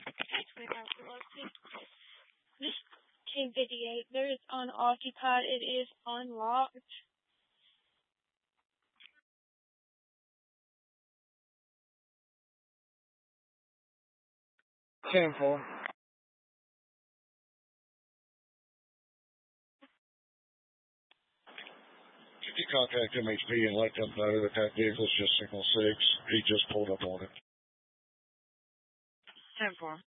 This K58 is unoccupied. It is unlocked. 10-4. If you contact MHP and let them know that that vehicle is just signal 6, he just pulled up on it. 10-4.